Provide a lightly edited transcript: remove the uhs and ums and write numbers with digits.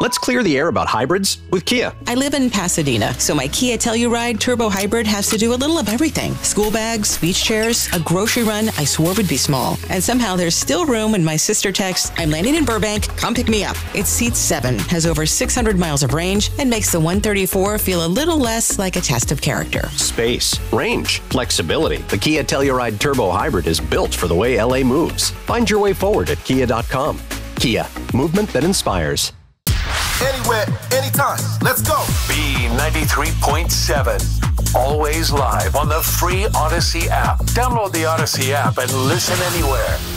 Let's clear the air about hybrids with Kia. I live in Pasadena, so my Kia Telluride Turbo Hybrid has to do a little of everything. School bags, beach chairs, a grocery run I swore would be small. And somehow there's still room when my sister texts, "I'm landing in Burbank, come pick me up." It seats 7, has over 600 miles of range, and makes the 134 feel a little less like a test of character. Space, range, flexibility. The Kia Telluride Turbo Hybrid is built for the way LA moves. Find your way forward at kia.com. Kia, movement that inspires. Anywhere, anytime. Let's go. B93.7. Always live on the free Odyssey app. Download the Odyssey app and listen anywhere.